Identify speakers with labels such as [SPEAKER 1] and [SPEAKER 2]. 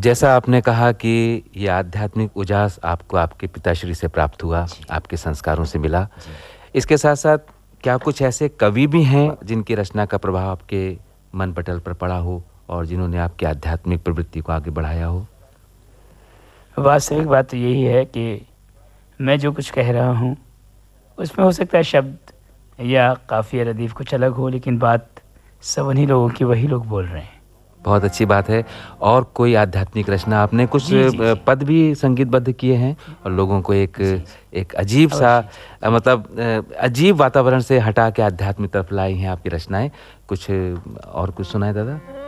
[SPEAKER 1] जैसा आपने कहा कि ये आध्यात्मिक उजास आपको आपके पिताश्री से प्राप्त हुआ, आपके संस्कारों से मिला। इसके साथ-साथ क्या कुछ ऐसे कवि भी हैं जिनकी रचना का प्रभाव आपके मन पटल पर पड़ा हो और जिन्होंने आपकी आध्यात्मिक प्रवृत्ति को आगे बढ़ाया हो?
[SPEAKER 2] वास्तविक बात तो यही है कि मैं जो कुछ कह रहा हूँ, उसमें हो सकता है शब्द या काफ़िया रदीफ़ कुछ अलग हो, लेकिन बात सब उन्हीं लोगों की वही लोग बोल रहे हैं।
[SPEAKER 1] बहुत अच्छी बात है। और कोई आध्यात्मिक रचना आपने कुछ पद भी संगीतबद्ध किए हैं और लोगों को एक अजीब-सा मतलब अजीब वातावरण से हटा के आध्यात्म की तरफ लाई हैं आपकी रचनाएँ। कुछ और कुछ सुनाएँ दादा?